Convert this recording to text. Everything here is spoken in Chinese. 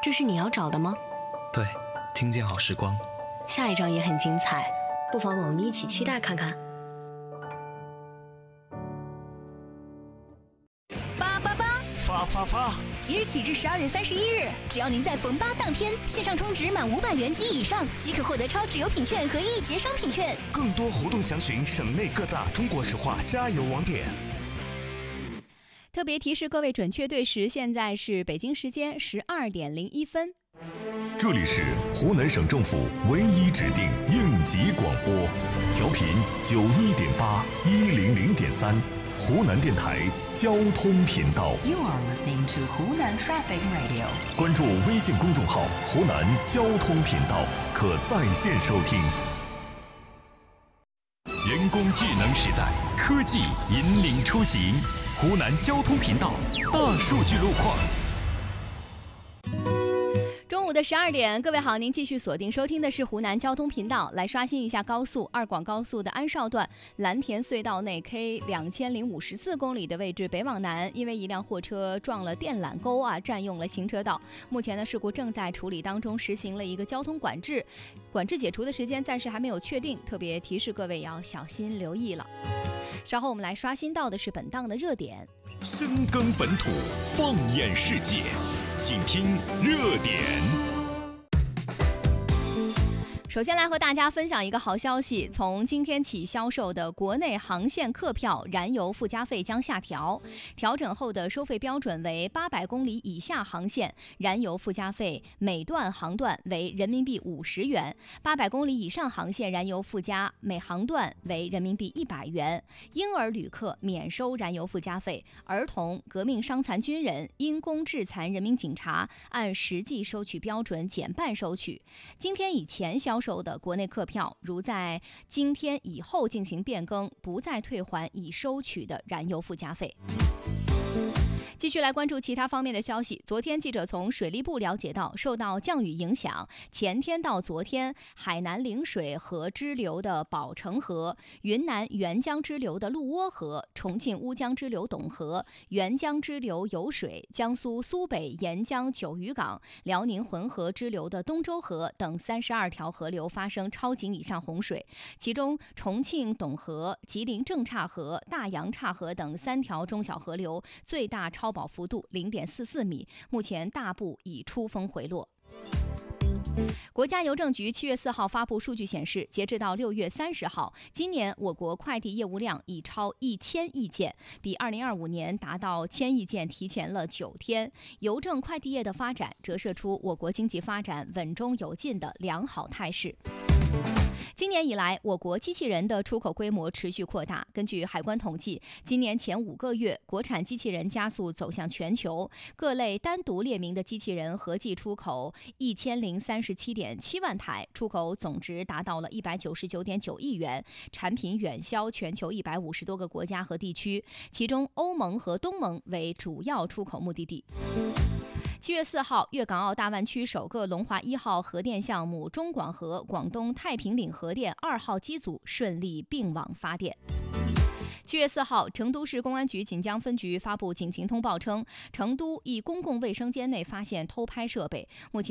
这是你要找的吗？ 对，听见好时光。 下一章也很精彩，不妨我们一起期待看看。 发！即日起至12月31日，只要您在逢8当天线上充值满500元及以上，即可获得超值邮品券和1节商品券。 更多活动详询省内各大中国石化加油网点。 特别提示各位准确对时，现在是北京时间12点01分。 这里是湖南省政府唯一指定应急广播，调频91.8、100.3，湖南电台交通频道。 You are listening to 湖南 Traffic Radio。 关注微信公众号“湖南交通频道”，可在线收听。人工智能时代，科技引领出行。湖南交通频道大数据路况。 中午的12点，各位好，您继续锁定收听的是湖南交通频道。来刷新一下高速，二广高速的安绍段蓝田隧道内 K 2054公里的位置北往南，因为一辆货车撞了电缆沟占用了行车道。目前呢，事故正在处理当中，实行了一个交通管制，管制解除的时间暂时还没有确定，特别提示各位要小心留意了。稍后我们来刷新到的是本档的热点。 深耕本土，放眼世界，请听热点。 首先来和大家分享一个好消息，从今天起销售的国内航线客票燃油附加费将下调，调整后的收费标准为800公里以下航线燃油附加费每段航段为人民币50元，800公里以上航线燃油附加每航段为人民币100元，婴儿旅客免收燃油附加费，儿童、革命伤残军人、因公致残人民警察按实际收取标准减半收取。今天以前销售的国内客票，如在今天以后进行变更，不再退还已收取的燃油附加费。继续来关注其他方面的消息。昨天记者从水利部了解到，受到降雨影响，前天到昨天，海南陵水河支流的宝城河、云南沅江支流的鹿窝河、重庆乌江支流董河、沅江支流有水、江苏苏北沿江九渔港、辽宁浑河支流的东周河等32条河流发生超警以上洪水，其中重庆董河、吉林正岔河、大洋岔河等3条中小河流最大超保幅度0.44米，目前大部已出峰回落。国家邮政局7月4号发布数据显示，截至到6月30号，今年我国快递业务量已超1000亿件，比2025年达到1000亿件提前了9天。邮政快递业的发展折射出我国经济发展稳中有进的良好态势。今年以来，我国机器人的出口规模持续扩大。根据海关统计，今年前5个月，国产机器人加速走向全球，各类单独列明的机器人合计出口1037.7万台，出口总值达到了199.9亿元，产品远销全球150多个国家和地区，其中欧盟和东盟为主要出口目的地。7月4号，粤港澳大湾区首个龙华1号核电项目中广核广东太平岭核电2号机组顺利并网发电。7月4号，成都市公安局锦江分局发布警情通报称，成都一公共卫生间内发现偷拍设备，目前